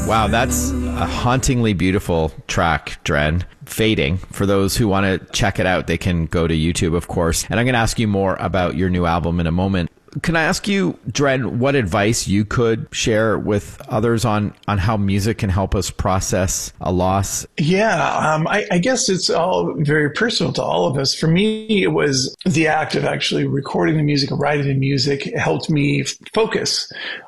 Wow, that's a hauntingly beautiful track, Dren. Fading. For those who want to check it out, they can go to YouTube, of course. And I'm going to ask you more about your new album in a moment. Can I ask you, Dren, what advice you could share with others on how music can help us process a loss? Yeah, I guess it's all very personal to all of us. For me, it was the act of actually recording the music, writing the music. It helped me focus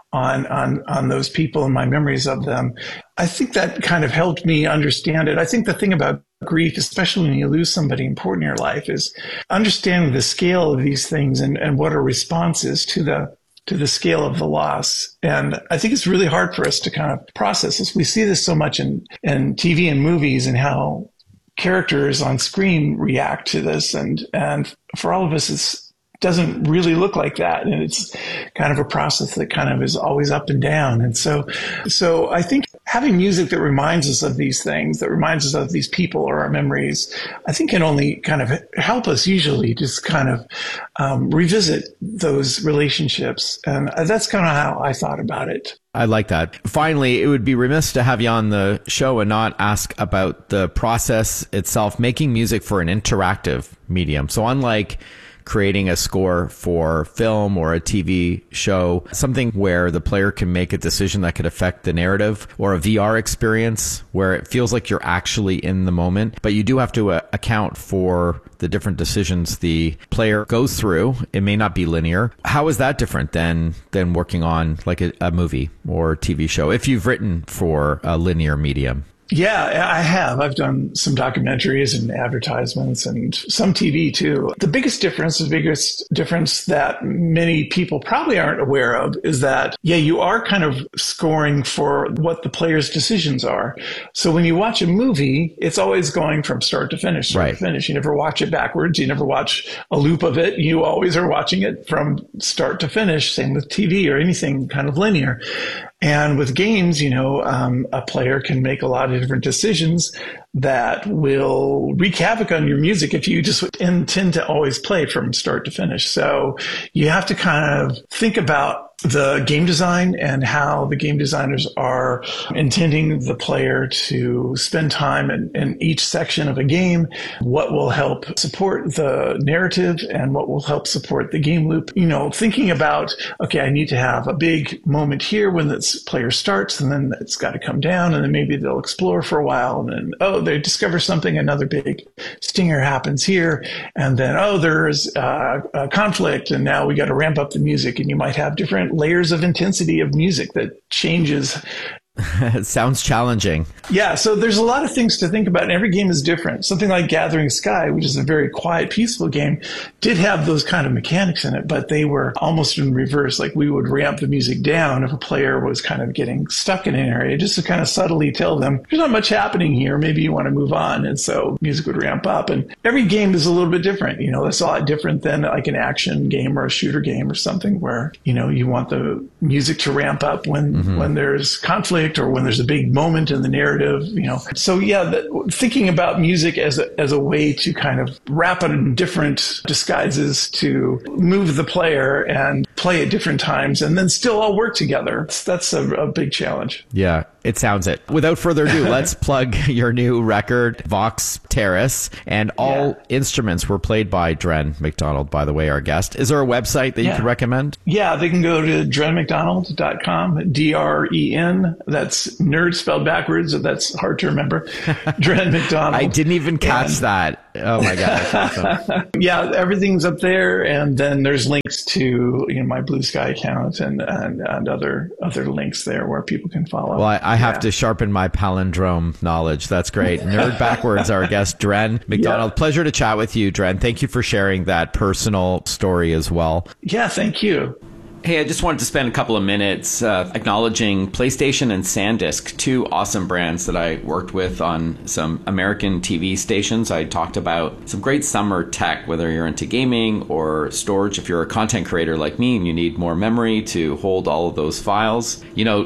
on those people and my memories of them. I think that kind of helped me understand it. I think the thing about grief, especially when you lose somebody important in your life, is understanding the scale of these things and what a response is to the scale of the loss. And I think it's really hard for us to kind of process this. We see this so much in TV and movies and how characters on screen react to this. And for all of us, it doesn't really look like that. And it's kind of a process that kind of is always up and down. And so I think having music that reminds us of these things, that reminds us of these people or our memories, I think can only kind of help us usually just kind of revisit those relationships. And that's kind of how I thought about it. I like that. Finally, it would be remiss to have you on the show and not ask about the process itself, making music for an interactive medium. So unlike creating a score for film or a TV show, something where the player can make a decision that could affect the narrative, or a VR experience where it feels like you're actually in the moment, but you do have to account for the different decisions the player goes through. It may not be linear. How is that different than working on like a movie or TV show, if you've written for a linear medium? Yeah, I have. I've done some documentaries and advertisements and some TV too. The biggest difference that many people probably aren't aware of is that, yeah, you are kind of scoring for what the player's decisions are. So when you watch a movie, it's always going from start to finish, to finish. You never watch it backwards. You never watch a loop of it. You always are watching it from start to finish. Same with TV or anything kind of linear. And with games, a player can make a lot of different decisions that will wreak havoc on your music if you just intend to always play from start to finish. So you have to kind of think about the game design and how the game designers are intending the player to spend time in each section of a game, what will help support the narrative and what will help support the game loop. Thinking about, okay, I need to have a big moment here when this player starts, and then it's got to come down, and then maybe they'll explore for a while, and then, they discover something, another big stinger happens here, and then, there's a conflict, and now we got to ramp up the music, and you might have different layers of intensity of music that changes. It sounds challenging. Yeah, so there's a lot of things to think about, and every game is different. Something like Gathering Sky, which is a very quiet, peaceful game, did have those kind of mechanics in it, but they were almost in reverse. Like, we would ramp the music down if a player was kind of getting stuck in an area, just to kind of subtly tell them, there's not much happening here, maybe you want to move on. And so music would ramp up. And every game is a little bit different. That's a lot different than like an action game or a shooter game or something where, you want the music to ramp up when there's conflict or when there's a big moment in the narrative, So yeah, thinking about music as a way to kind of wrap it in different disguises to move the player and play at different times and then still all work together. That's a big challenge. Yeah, it sounds it. Without further ado, let's plug your new record, Vox Terrace, and all instruments were played by Dren McDonald, by the way, our guest. Is there a website that you could recommend? Yeah, they can go to drenmcdonald.com, D-R-E-N. That's nerd spelled backwards. That's hard to remember. Dren McDonald. I didn't even catch that. Oh my God. That's awesome. Yeah, everything's up there. And then there's links to my Blue Sky account and other links there where people can follow. Well, I have to sharpen my palindrome knowledge. That's great. Nerd Backwards, our guest, Dren McDonald. Yeah. Pleasure to chat with you, Dren. Thank you for sharing that personal story as well. Yeah, thank you. Hey, I just wanted to spend a couple of minutes acknowledging PlayStation and SanDisk, two awesome brands that I worked with on some American TV stations. I talked about some great summer tech, whether you're into gaming or storage. If you're a content creator like me and you need more memory to hold all of those files,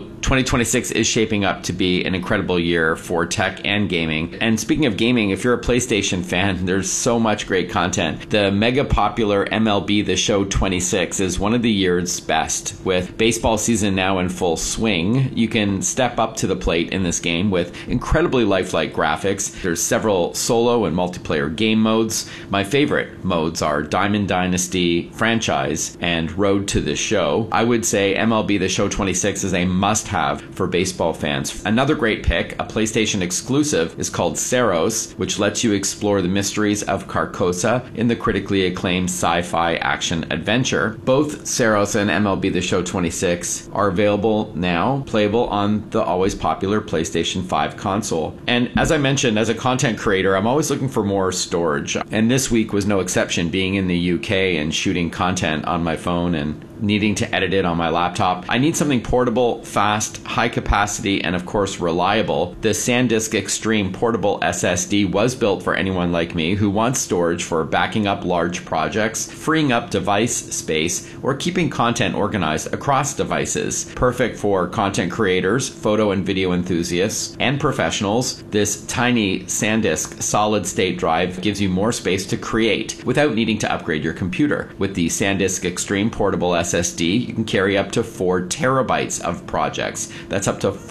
2026 is shaping up to be an incredible year for tech and gaming. And speaking of gaming, if you're a PlayStation fan, there's so much great content. The mega popular MLB The Show 26 is one of the year's best. With baseball season now in full swing, you can step up to the plate in this game with incredibly lifelike graphics. There's several solo and multiplayer game modes. My favorite modes are Diamond Dynasty, Franchise, and Road to the Show. I would say MLB The Show 26 is a must-have for baseball fans. Another great pick, a PlayStation exclusive, is called Saros, which lets you explore the mysteries of Carcosa in the critically acclaimed sci-fi action adventure. Both Saros and MLB The Show 26 are available now, playable on the always popular PlayStation 5 console. And as I mentioned, as a content creator, I'm always looking for more storage. And this week was no exception, being in the UK and shooting content on my phone and needing to edit it on my laptop. I need something portable, fast, high capacity, and of course reliable. The SanDisk Extreme Portable SSD was built for anyone like me who wants storage for backing up large projects, freeing up device space, or keeping content organized across devices. Perfect for content creators, photo and video enthusiasts, and professionals. This tiny SanDisk solid-state drive gives you more space to create without needing to upgrade your computer. With the SanDisk Extreme Portable SSD, you can carry up to 4 terabytes of projects. That's up to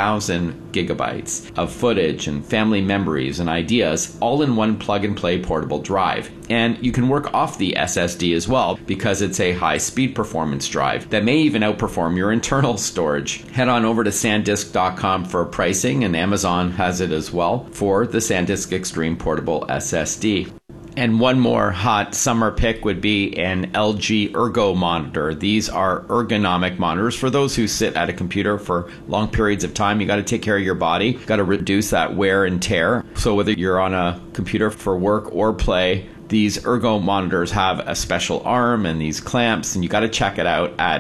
4,000 gigabytes of footage and family memories and ideas, all in one plug-and-play portable drive. And you can work off the SSD as well, because it's a high-speed performance drive that may even outperform your internal storage. Head on over to SanDisk.com for pricing, and Amazon has it as well for the SanDisk Extreme Portable SSD. And one more hot summer pick would be an LG Ergo monitor. These are ergonomic monitors for those who sit at a computer for long periods of time. You got to take care of your body, got to reduce that wear and tear. So whether you're on a computer for work or play, these Ergo monitors have a special arm and these clamps, and you got to check it out at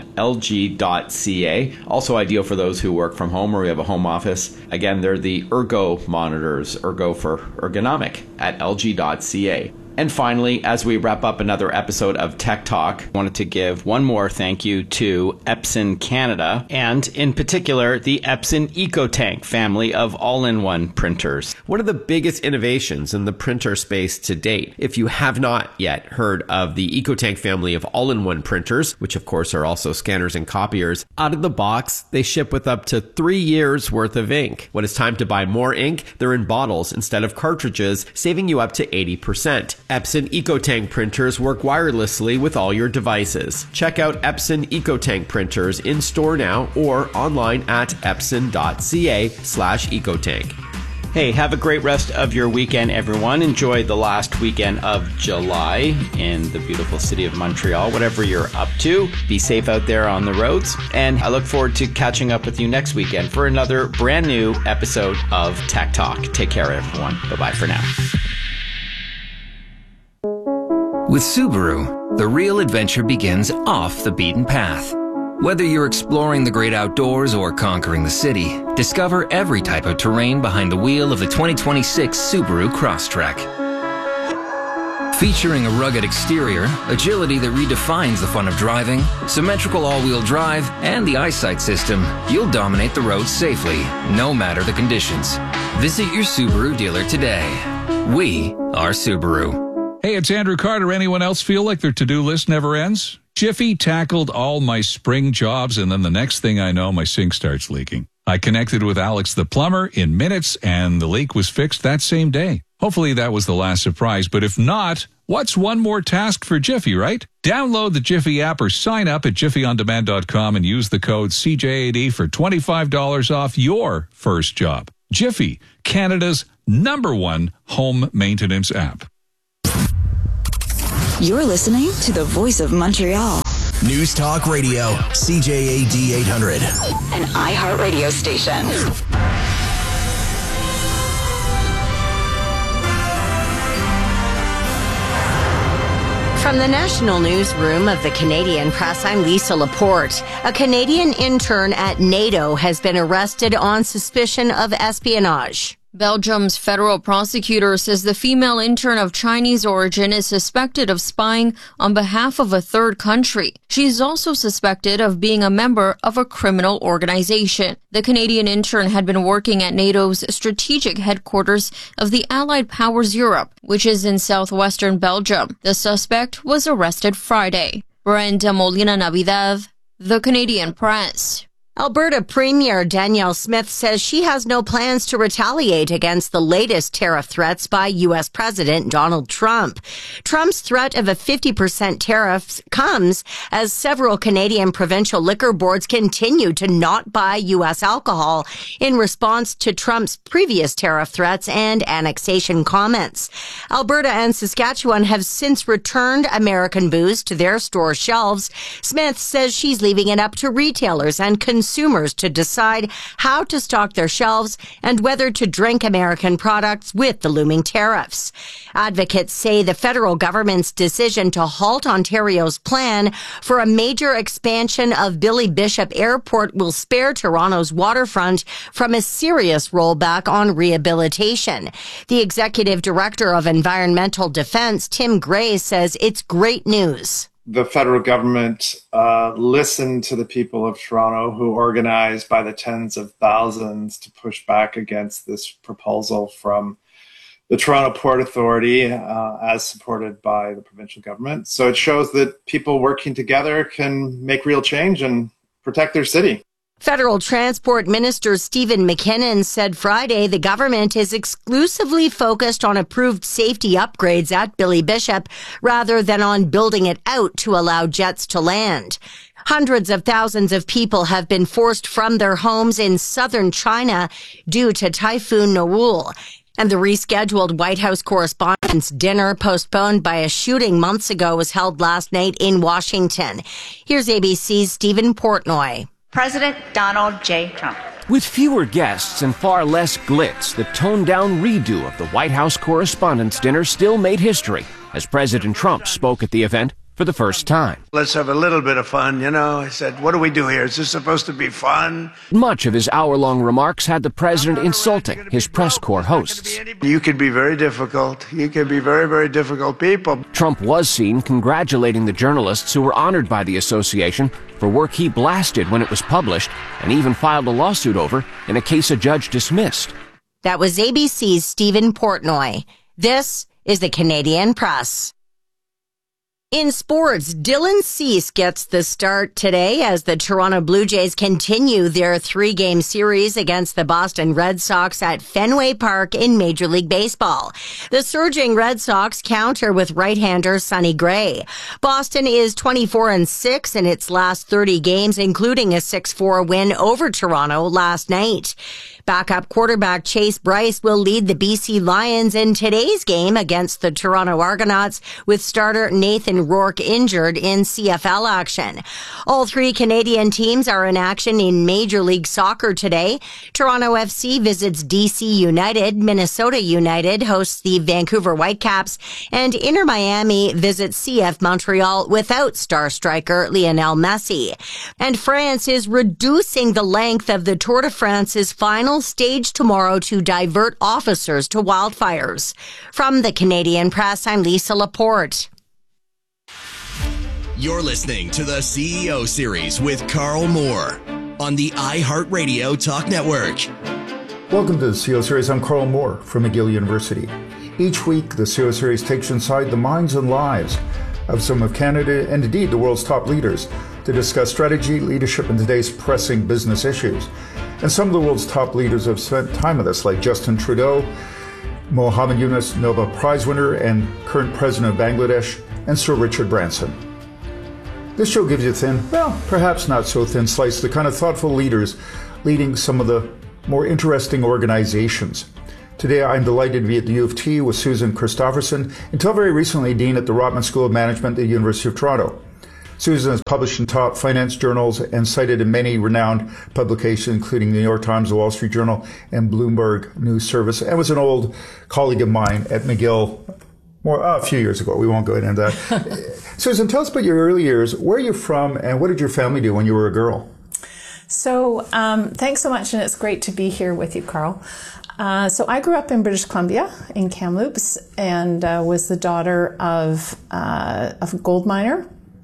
lg.ca. Also ideal for those who work from home or we have a home office. Again, they're the Ergo monitors, Ergo for ergonomic, at lg.ca. And finally, as we wrap up another episode of Tech Talk, I wanted to give one more thank you to Epson Canada, and in particular, the Epson EcoTank family of all-in-one printers. One of the biggest innovations in the printer space to date. If you have not yet heard of the EcoTank family of all-in-one printers, which of course are also scanners and copiers, out of the box, they ship with up to 3 years worth of ink. When it's time to buy more ink, they're in bottles instead of cartridges, saving you up to 80%. Epson EcoTank printers work wirelessly with all your devices. Check out Epson EcoTank printers in store now or online at epson.ca/EcoTank. Hey, have a great rest of your weekend, everyone. Enjoy the last weekend of July in the beautiful city of Montreal, whatever you're up to. Be safe out there on the roads. And I look forward to catching up with you next weekend for another brand new episode of Tech Talk. Take care, everyone. Bye-bye for now. With Subaru, the real adventure begins off the beaten path. Whether you're exploring the great outdoors or conquering the city, discover every type of terrain behind the wheel of the 2026 Subaru Crosstrek. Featuring a rugged exterior, agility that redefines the fun of driving, symmetrical all-wheel drive, and the eyesight system, you'll dominate the roads safely, no matter the conditions. Visit your Subaru dealer today. We are Subaru. Hey, it's Andrew Carter. Anyone else feel like their to-do list never ends? Jiffy tackled all my spring jobs, and then the next thing I know, my sink starts leaking. I connected with Alex the plumber in minutes, and the leak was fixed that same day. Hopefully that was the last surprise, but if not, what's one more task for Jiffy, right? Download the Jiffy app or sign up at jiffyondemand.com and use the code CJAD for $25 off your first job. Jiffy, Canada's #1 home maintenance app. You're listening to the Voice of Montreal. News Talk Radio, CJAD 800. An iHeartRadio station. From the National Newsroom of the Canadian Press, I'm Lisa Laporte. A Canadian intern at NATO has been arrested on suspicion of espionage. Belgium's federal prosecutor says the female intern of Chinese origin is suspected of spying on behalf of a third country. She is also suspected of being a member of a criminal organization. The Canadian intern had been working at NATO's strategic headquarters of the Allied Powers Europe, which is in southwestern Belgium. The suspect was arrested Friday. Brenda Molina Navidad, The Canadian Press. Alberta Premier Danielle Smith says she has no plans to retaliate against the latest tariff threats by U.S. President Donald Trump. Trump's threat of a 50% tariff comes as several Canadian provincial liquor boards continue to not buy U.S. alcohol in response to Trump's previous tariff threats and annexation comments. Alberta and Saskatchewan have since returned American booze to their store shelves. Smith says she's leaving it up to retailers and consumers to decide how to stock their shelves and whether to drink American products with the looming tariffs. Advocates say the federal government's decision to halt Ontario's plan for a major expansion of Billy Bishop Airport will spare Toronto's waterfront from a serious rollback on rehabilitation. The executive director of Environmental Defense, Tim Gray, says it's great news. The federal government listened to the people of Toronto who organized by the tens of thousands to push back against this proposal from the Toronto Port Authority as supported by the provincial government. So it shows that people working together can make real change and protect their city. Federal Transport Minister Stephen McKinnon said Friday the government is exclusively focused on approved safety upgrades at Billy Bishop rather than on building it out to allow jets to land. Hundreds of thousands of people have been forced from their homes in southern China due to Typhoon Noul. And the rescheduled White House Correspondents' Dinner, postponed by a shooting months ago, was held last night in Washington. Here's ABC's Stephen Portnoy. President Donald J. Trump. With fewer guests and far less glitz, the toned-down redo of the White House Correspondents' Dinner still made history as President Trump spoke at the event for the first time. Let's have a little bit of fun, you know. I said, what do we do here? Is this supposed to be fun? Much of his hour-long remarks had the president insulting his press corps hosts. You could be very difficult. You could be very, very difficult people. Trump was seen congratulating the journalists who were honored by the association for work he blasted when it was published and even filed a lawsuit over in a case a judge dismissed. That was ABC's Stephen Portnoy. This is the Canadian Press. In sports, Dylan Cease gets the start today as the Toronto Blue Jays continue their 3-game series against the Boston Red Sox at Fenway Park in Major League Baseball. The surging Red Sox counter with right-hander Sonny Gray. Boston is 24-6 in its last 30 games, including a 6-4 win over Toronto last night. Backup quarterback Chase Bryce will lead the BC Lions in today's game against the Toronto Argonauts, with starter Nathan Rourke injured in CFL action. All 3 Canadian teams are in action in Major League Soccer today. Toronto FC visits DC United, Minnesota United hosts the Vancouver Whitecaps, and Inter Miami visits CF Montreal without star striker Lionel Messi. And France is reducing the length of the Tour de France's final stage tomorrow to divert officers to wildfires. From the Canadian Press, I'm Lisa Laporte. You're listening to the CEO Series with Carl Moore on the iHeartRadio Talk Network. Welcome to the CEO Series. I'm Carl Moore from McGill University. Each week, the CEO Series takes you inside the minds and lives of some of Canada and indeed the world's top leaders to discuss strategy, leadership, and today's pressing business issues. And some of the world's top leaders have spent time with us, like Justin Trudeau, Mohammed Yunus, Nobel Prize winner and current president of Bangladesh, and Sir Richard Branson. This show gives you a thin, well, perhaps not so thin slice, the kind of thoughtful leaders leading some of the more interesting organizations. Today, I'm delighted to be at the U of T with Susan Christofferson, until very recently Dean at the Rotman School of Management at the University of Toronto. Susan has published in top finance journals and cited in many renowned publications, including the New York Times, the Wall Street Journal, and Bloomberg News Service, and was an old colleague of mine at McGill a few years ago. We won't go into that. Susan, tell us about your early years. Where are you from, and what did your family do when you were a girl? So thanks so much, and it's great to be here with you, Carl. So I grew up in British Columbia, in Kamloops, and was the daughter of a gold miner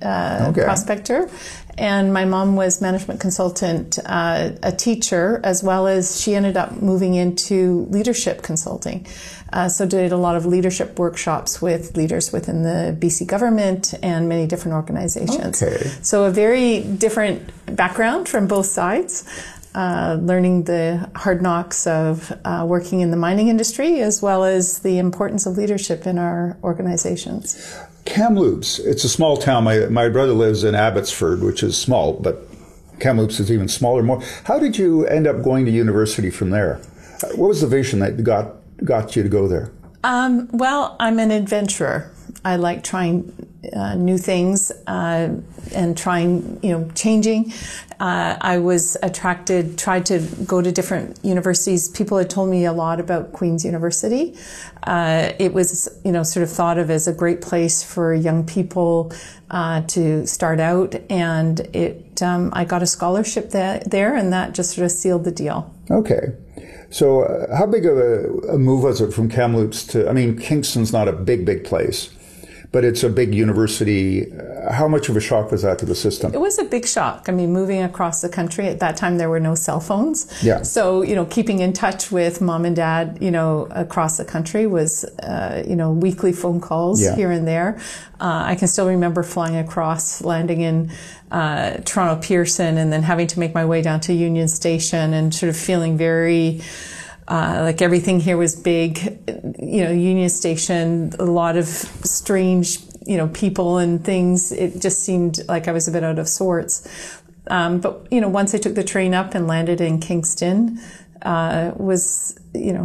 prospector. And my mom was management consultant, a teacher, as well as she ended up moving into leadership consulting. So did a lot of leadership workshops with leaders within the BC government and many different organizations. Okay. So a very different background from both sides. Learning the hard knocks of working in the mining industry, as well as the importance of leadership in our organizations. Kamloops, it's a small town. My brother lives in Abbotsford, which is small, but Kamloops is even smaller. More. How did you end up going to university from there? What was the vision that got you to go there? Well, I'm an adventurer. I like trying new things and trying, changing. I was tried to go to different universities. People had told me a lot about Queen's University. It was, sort of thought of as a great place for young people to start out. And I got a scholarship there, and that just sort of sealed the deal. Okay. So how big of a move was it from Kamloops to, Kingston's not a big place, but it's a big university. How much of a shock was that to the system? It was a big shock. Moving across the country, at that time there were no cell phones. Yeah. So, keeping in touch with mom and dad, across the country was, weekly phone calls here and there. I can still remember flying across, landing in Toronto Pearson, and then having to make my way down to Union Station and sort of feeling very like everything here was big, Union Station, a lot of strange, people and things. It just seemed like I was a bit out of sorts. But, once I took the train up and landed in Kingston, was,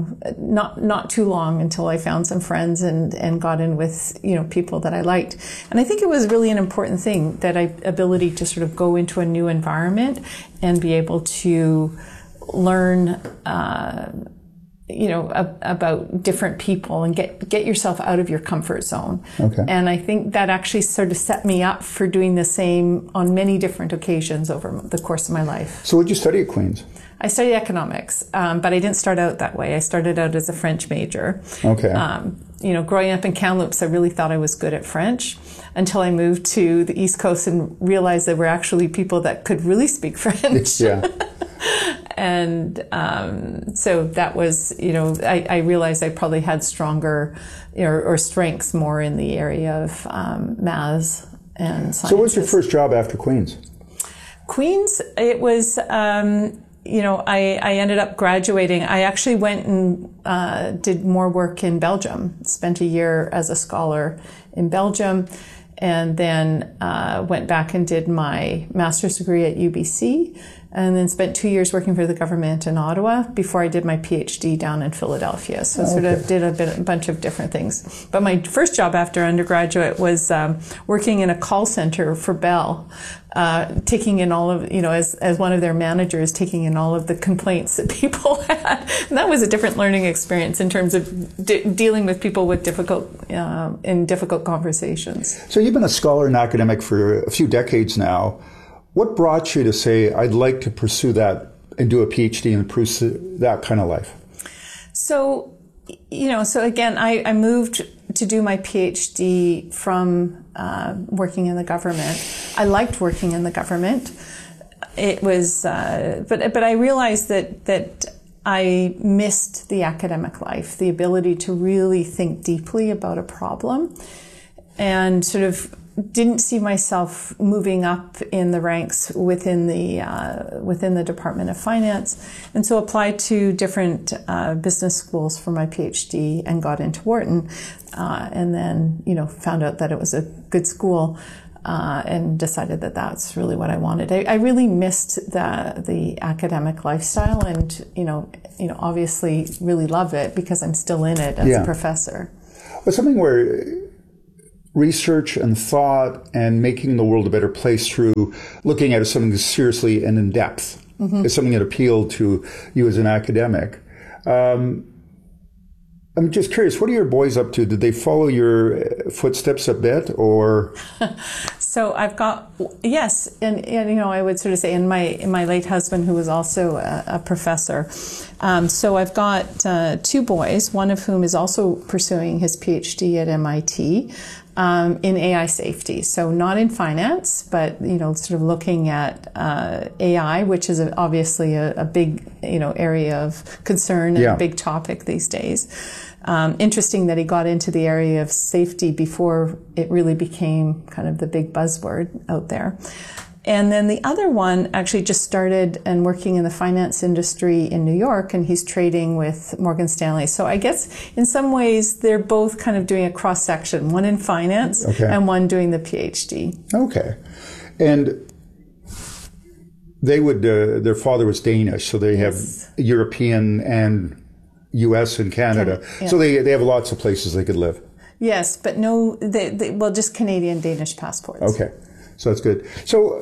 not too long until I found some friends and got in with, people that I liked. And I think it was really an important thing, that ability to sort of go into a new environment and be able to learn, about different people and get yourself out of your comfort zone. Okay. And I think that actually sort of set me up for doing the same on many different occasions over the course of my life. So what did you study at Queen's? I studied economics, but I didn't start out that way. I started out as a French major. Okay. Growing up in Kamloops, I really thought I was good at French until I moved to the East Coast and realized there were actually people that could really speak French. Yeah. And so that was, I realized I probably had stronger or strengths more in the area of maths and sciences. So what was your first job after Queen's? Queen's, it was, I ended up graduating. I actually went and did more work in Belgium, spent a year as a scholar in Belgium, and then went back and did my master's degree at UBC, and then spent 2 years working for the government in Ottawa before I did my PhD down in Philadelphia. So sort of did a bunch of different things. But my first job after undergraduate was working in a call center for Bell, taking in all of, as one of their managers, taking in all of the complaints that people had. And that was a different learning experience in terms of dealing with people with difficult conversations. So you've been a scholar and academic for a few decades now. What brought you to say, I'd like to pursue that and do a PhD and pursue that kind of life? So, so again, I moved to do my PhD from working in the government. I liked working in the government. It was, but I realized that I missed the academic life, the ability to really think deeply about a problem, and sort of didn't see myself moving up in the ranks within the Department of Finance, and so applied to different business schools for my PhD and got into Wharton, and then found out that it was a good school, and decided that that's really what I wanted. I really missed the academic lifestyle, and obviously really love it because I'm still in it as a professor. Well, something where research and thought and making the world a better place through looking at something seriously and in depth is something that appealed to you as an academic. I'm just curious, what are your boys up to? Did they follow your footsteps a bit, or? So I've got, yes, and I would sort of say, and my late husband, who was also a professor. So I've got 2 boys, one of whom is also pursuing his PhD at MIT. in AI safety. So not in finance, but, sort of looking at AI, which is obviously a big, area of concern and a big topic these days. Interesting that he got into the area of safety before it really became kind of the big buzzword out there. And then the other one actually just started and working in the finance industry in New York, and he's trading with Morgan Stanley. So I guess in some ways they're both kind of doing a cross section, one in finance and one doing the PhD. Okay. And they would, their father was Danish, so they have European and US and Canada. So they have lots of places they could live. Yes, but no, just Canadian, Danish passports. Okay. So that's good. So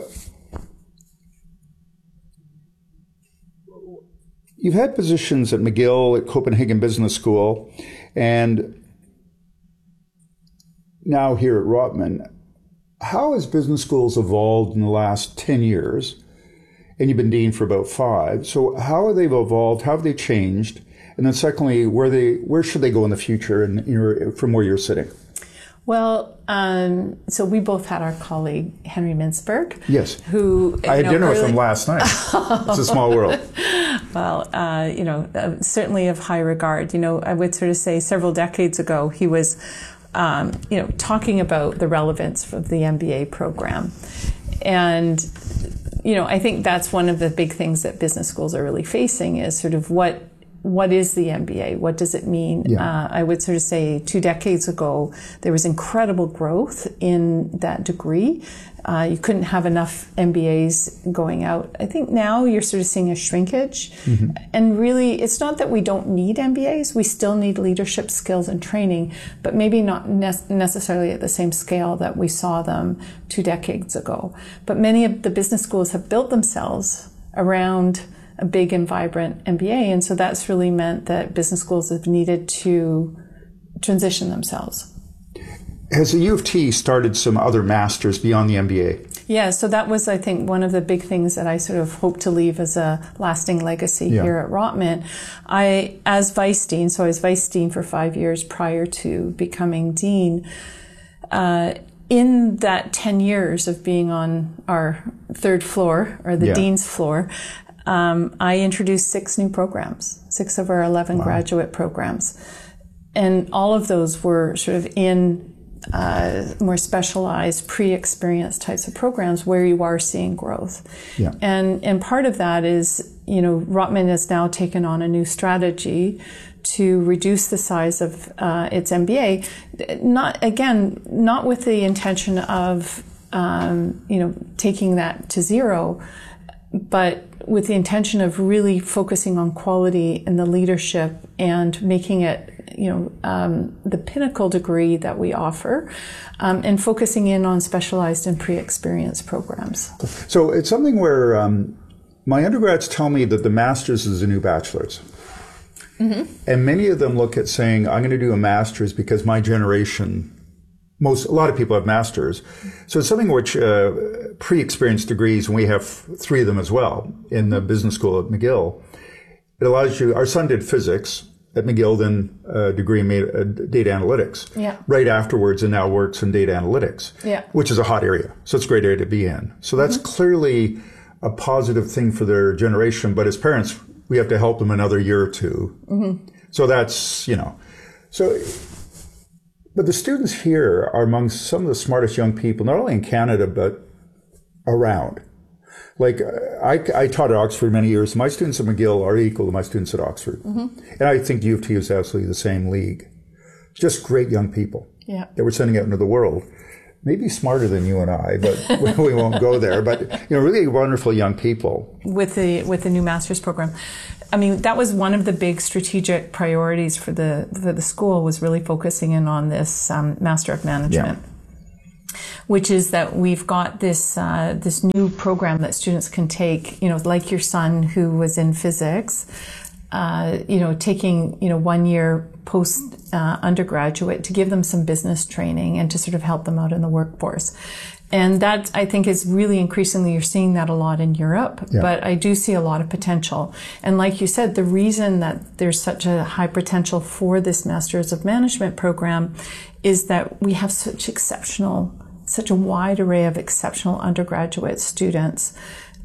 you've had positions at McGill, at Copenhagen Business School, and now here at Rotman. How has business schools evolved in the last 10 years? And you've been dean for about 5. So how have they evolved? How have they changed? And then secondly, where should they go in the future and from where you're sitting? Well, so we both had our colleague, Henry Mintzberg. Yes. Who I had dinner with him last night. It's a small world. Well, certainly of high regard. I would sort of say several decades ago, he was, talking about the relevance of the MBA program. And, I think that's one of the big things that business schools are really facing is sort of what is the MBA? What does it mean? Yeah. I would sort of say 2 decades ago, there was incredible growth in that degree. You couldn't have enough MBAs going out. I think now you're sort of seeing a shrinkage. Mm-hmm. And really, it's not that we don't need MBAs. We still need leadership skills and training, but maybe not necessarily at the same scale that we saw them 2 decades ago. But many of the business schools have built themselves around a big and vibrant MBA. And so that's really meant that business schools have needed to transition themselves. Has the U of T started some other masters beyond the MBA? Yeah, so that was, I think, one of the big things that I sort of hope to leave as a lasting legacy here at Rotman. As vice dean, so I was vice dean for 5 years prior to becoming dean. In that 10 years of being on our 3rd floor, or the dean's floor, I introduced 6 new programs, 6 of our 11 graduate programs. And all of those were sort of in more specialized, pre-experienced types of programs where you are seeing growth. Yeah. And part of that is, Rotman has now taken on a new strategy to reduce the size of its MBA, not with the intention of, taking that to 0, but with the intention of really focusing on quality and the leadership and making it, the pinnacle degree that we offer, and focusing in on specialized and pre-experienced programs. So it's something where my undergrads tell me that the master's is the new bachelor's. Mm-hmm. And many of them look at saying, I'm going to do a master's because my generation, a lot of people have masters. So it's something which pre-experienced degrees, and we have 3 of them as well in the business school at McGill. It allows you, our son did physics at McGill, then a degree in data analytics. Yeah. Right afterwards, and now works in data analytics, which is a hot area. So it's a great area to be in. So that's clearly a positive thing for their generation. But as parents, we have to help them another year or 2. Mm-hmm. So that's, but the students here are among some of the smartest young people, not only in Canada, but around. Like, I taught at Oxford many years. My students at McGill are equal to my students at Oxford. Mm-hmm. And I think U of T is absolutely the same league. Just great young people that we're sending out into the world. Maybe smarter than you and I, but we won't go there. But, really wonderful young people. With the new master's program. I mean, that was one of the big strategic priorities for the school, was really focusing in on this Master of Management. Yeah. Which is that we've got this new program that students can take, like your son who was in physics, taking 1 year post undergraduate to give them some business training and to sort of help them out in the workforce. And that, I think, is really increasingly, you're seeing that a lot in Europe, but I do see a lot of potential. And like you said, the reason that there's such a high potential for this Masters of Management program is that we have such a wide array of exceptional undergraduate students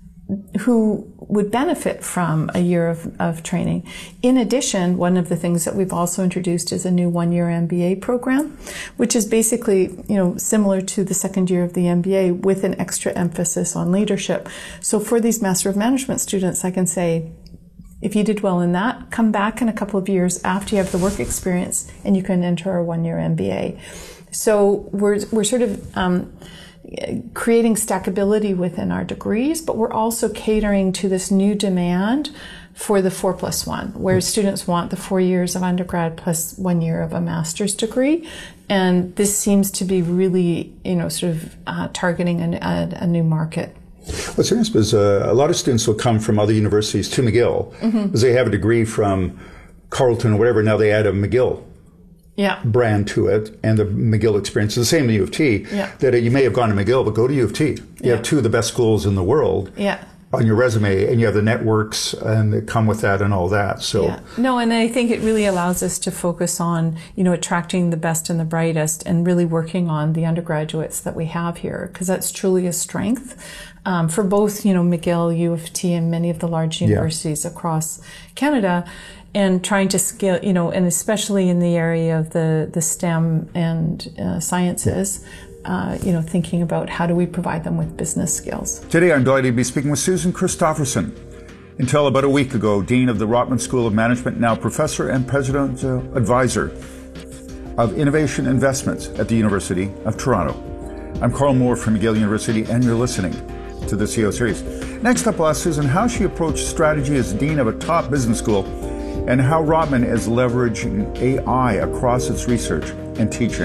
who would benefit from a year of training. In addition, one of the things that we've also introduced is a new one-year MBA program, which is basically, similar to the second year of the MBA with an extra emphasis on leadership. So for these Master of Management students, I can say, if you did well in that, come back in a couple of years after you have the work experience and you can enter a one-year MBA. So we're sort of creating stackability within our degrees, but we're also catering to this new demand for the 4+1, where students want the 4 years of undergrad plus 1 year of a master's degree. And this seems to be really, targeting a new market. What's interesting is a lot of students will come from other universities to McGill because they have a degree from Carleton or whatever. Now they add a McGill brand to it, and the McGill experience is the same in U of T. That you may have gone to McGill, but go to U of T. You have two of the best schools in the world on your resume, and you have the networks and that come with that and all that. So no, and I think it really allows us to focus on attracting the best and the brightest, and really working on the undergraduates that we have here, because that's truly a strength for both McGill, U of T, and many of the large universities across Canada. And trying to scale, and especially in the area of the STEM and sciences, thinking about how do we provide them with business skills. Today I'm delighted to be speaking with Susan Christofferson. Until about a week ago, Dean of the Rotman School of Management, now Professor and Presidential Advisor of Innovation Investments at the University of Toronto. I'm Carl Moore from McGill University, and you're listening to the CEO Series. Next up, I'll ask Susan how she approached strategy as Dean of a top business school, and how Rotman is leveraging AI across its research and teaching.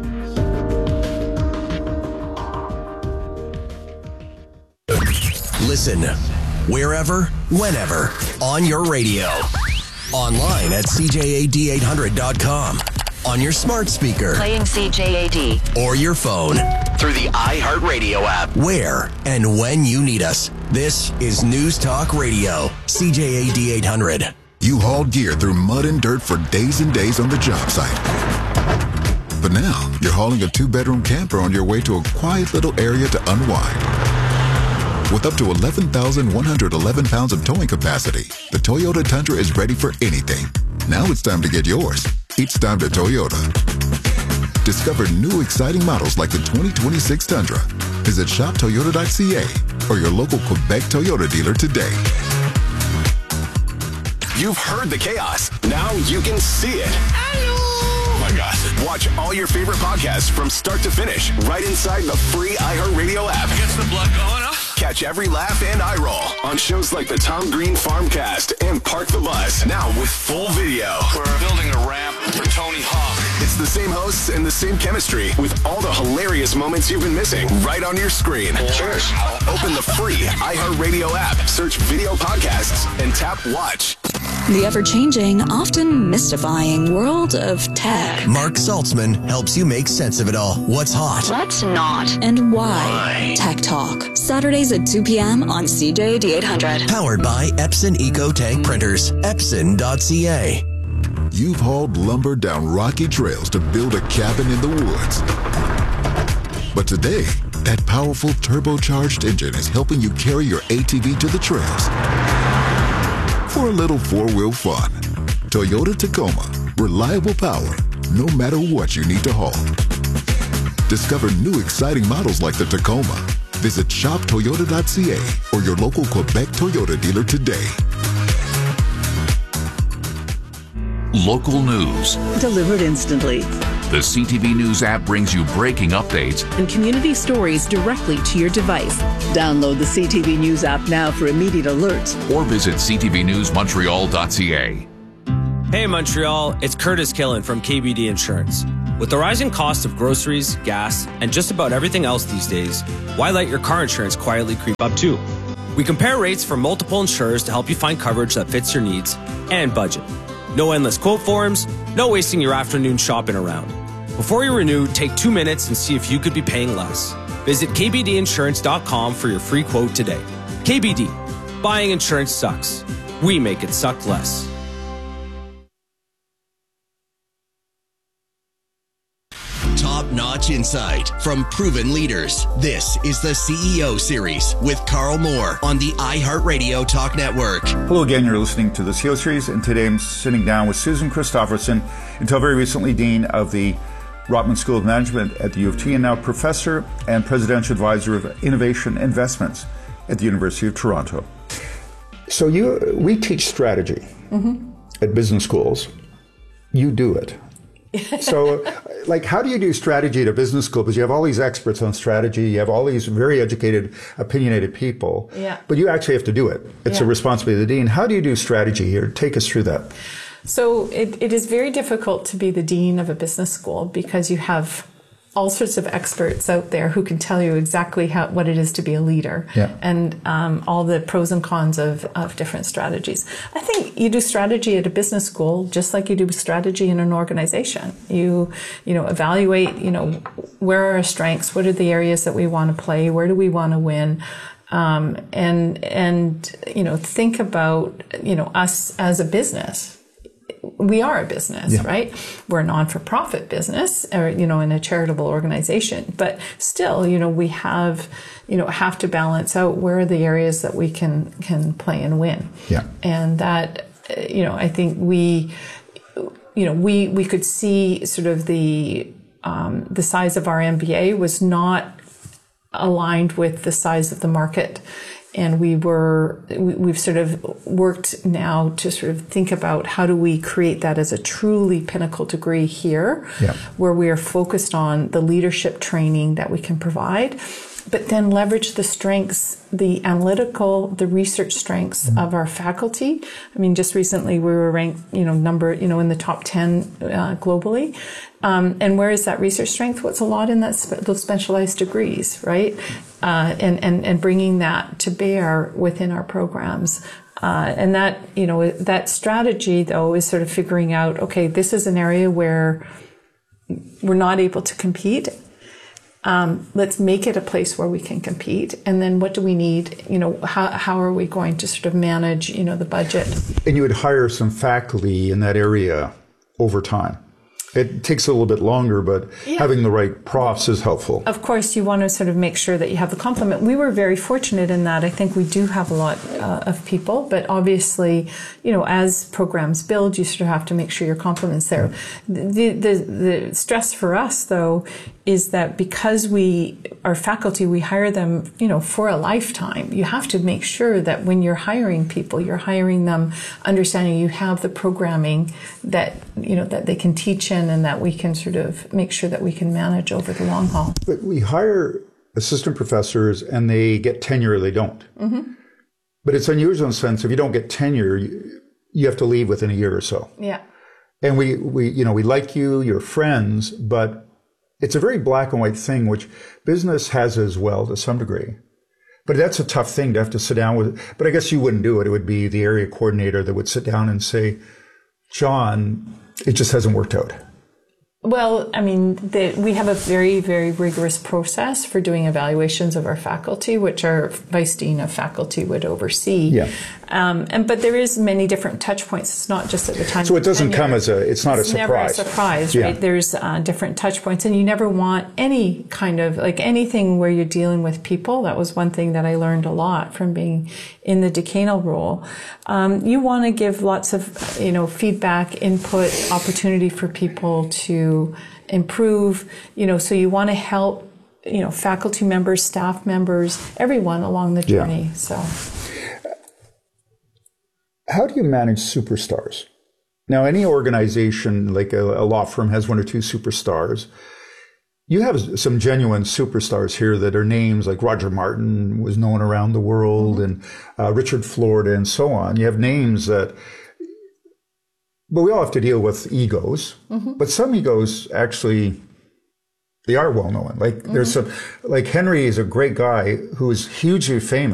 Listen wherever, whenever, on your radio. Online at CJAD800.com. On your smart speaker. Playing CJAD. Or your phone. Through the iHeartRadio app. Where and when you need us. This is News Talk Radio. CJAD 800. You hauled gear through mud and dirt for days and days on the job site. But now, you're hauling a 2-bedroom camper on your way to a quiet little area to unwind. With up to 11,111 pounds of towing capacity, the Toyota Tundra is ready for anything. Now it's time to get yours. It's time to Toyota. Discover new exciting models like the 2026 Tundra. Visit shoptoyota.ca or your local Quebec Toyota dealer today. You've heard the chaos. Now you can see it. Oh my gosh. Watch all your favorite podcasts from start to finish right inside the free iHeartRadio app. Gets the blood going, huh? Catch every laugh and eye roll on shows like the Tom Green Farmcast and Park the Bus. Now with full video. We're building a ramp for Tony Hawk. It's the same hosts and the same chemistry with all the hilarious moments you've been missing right on your screen. Cheers. Open the free iHeartRadio app, search video podcasts, and tap watch. The ever-changing, often mystifying world of tech. Mark Saltzman helps you make sense of it all. What's hot? What's not? And why? Tech Talk. Saturdays at 2 p.m. on CJAD 800. Powered by Epson Eco Tank Printers. Epson.ca. You've hauled lumber down rocky trails to build a cabin in the woods. But today, that powerful turbocharged engine is helping you carry your ATV to the trails. For a little four-wheel fun. Toyota Tacoma. Reliable power, no matter what you need to haul. Discover new exciting models like the Tacoma. Visit shoptoyota.ca or your local Quebec Toyota dealer today. Local news. Delivered instantly. The CTV News app brings you breaking updates and community stories directly to your device. Download the CTV News app now for immediate alerts. Or visit ctvnewsmontreal.ca. Hey Montreal, it's Curtis Killen from KBD Insurance. With the rising cost of groceries, gas, and just about everything else these days, why let your car insurance quietly creep up too? We compare rates from multiple insurers to help you find coverage that fits your needs and budget. No endless quote forms, no wasting your afternoon shopping around. Before you renew, take 2 minutes and see if you could be paying less. Visit kbdinsurance.com for your free quote today. KBD. Buying insurance sucks. We make it suck less. Top-notch insight from proven leaders. This is the CEO Series with Carl Moore on the iHeartRadio Talk Network. Hello again, you're listening to the CEO Series, and today I'm sitting down with Susan Christofferson, until very recently Dean of the Rotman School of Management at the U of T, and now Professor and Presidential Advisor of Innovation Investments at the University of Toronto. So we teach strategy at business schools. You do it. So, like, how do you do strategy at a business school? Because you have all these experts on strategy, you have all these very educated, opinionated people, but you actually have to do it. It's a responsibility of the dean. How do you do strategy here? Take us through that. So it is very difficult to be the dean of a business school because you have all sorts of experts out there who can tell you exactly what it is to be a leader and all the pros and cons of different strategies. I think you do strategy at a business school just like you do strategy in an organization. You evaluate, where are our strengths? What are the areas that we want to play? Where do we want to win? And think about, us as a business. We are a business, right? We're a non-for-profit business, or, in a charitable organization. But still, we have to balance out where are the areas that we can play and win. Yeah. And that, I think we could see sort of the size of our MBA was not aligned with the size of the market. And we've sort of worked now to sort of think about how do we create that as a truly pinnacle degree here, where we are focused on the leadership training that we can provide, but then leverage the strengths, the analytical, the research strengths of our faculty. I mean, just recently we were ranked, in the top 10 globally. And where is that research strength? What's a lot in those specialized degrees, right? And bringing that to bear within our programs. And that, that strategy though is sort of figuring out, okay, this is an area where we're not able to compete. Let's make it a place where we can compete. And then what do we need? How are we going to sort of manage, the budget? And you would hire some faculty in that area over time. It takes a little bit longer, but having the right profs is helpful. Of course, you want to sort of make sure that you have the complement. We were very fortunate in that. I think we do have a lot of people, but obviously, as programs build, you sort of have to make sure your complement's there. The stress for us, though, is that because our faculty, we hire them, for a lifetime. You have to make sure that when you're hiring people, you're hiring them understanding you have the programming that, that they can teach in and that we can sort of make sure that we can manage over the long haul. But we hire assistant professors and they get tenure or they don't. But it's unusual in the sense if you don't get tenure, you have to leave within a year or so. Yeah. And we like you, you're friends, but it's a very black and white thing, which business has as well to some degree. But that's a tough thing to have to sit down with. But I guess you wouldn't do it. It would be the area coordinator that would sit down and say, John, it just hasn't worked out. Well, I mean, we have a very, very rigorous process for doing evaluations of our faculty, which our vice dean of faculty would oversee. Yeah. But there is many different touch points. It's not just at the time. So it doesn't come as it's not a surprise. Never a surprise, right? Yeah. There's different touch points, and you never want any kind of anything where you're dealing with people. That was one thing that I learned a lot from being in the decanal role. You want to give lots of feedback, input, opportunity for people to improve. So you want to help faculty members, staff members, everyone along the journey. Yeah. So. How do you manage superstars? Now, any organization like a law firm has one or two superstars. You have some genuine superstars here that are names like Roger Martin was known around the world, and Richard Florida and so on. You have names that, but we all have to deal with egos. But some egos actually, they are well known. Like there's some, like Henry is a great guy who is hugely famous.